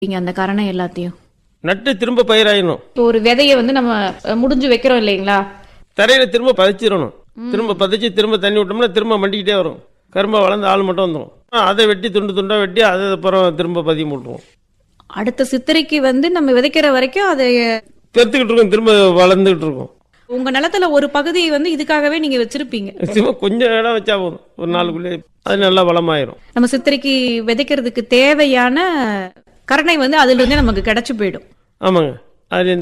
நீங்க அந்த கரணை எல்லாத்தையும் நட்டு திரும்ப பயிராயிடணும். இப்போ ஒரு விதையை வந்து நம்ம முடிஞ்சு வைக்கிறோம் இல்லைங்களா? தரையில திரும்ப பதிச்சிடணும். திரும்ப பதிச்சு திரும்ப தண்ணி விட்டோம்னா திரும்ப மண்டிக்கிட்டே வரும். கரும்பை வளர்ந்து ஆள் மட்டும் வந்துடும். அதை வெட்டி துண்டு துண்டா வெட்டி அதை அப்புறம் திரும்ப பதியம் போட்டுருவோம். அடுத்த சித்திரைக்கு வந்து நம்ம விதைக்கிற வரைக்கும் அதை பெருத்துக்கிட்டு இருக்கும், திரும்ப வளர்ந்துகிட்டு இருக்கும். உங்க நிலத்துல ஒரு பகுதியை வந்து இதுக்காகவே நீங்க வச்சிருப்பீங்க. சும்மா கொஞ்சம் இடம் வச்சா போதும், ஒரு நாளுக்குள்ளே அது நல்லா வளமாயிரும். நம்ம சித்திரைக்கு விதைக்கிறதுக்கு தேவையான கரணை வந்து அதுல இருந்தே நமக்கு கிடைச்சு போயிடும். ஆமாங்க, அது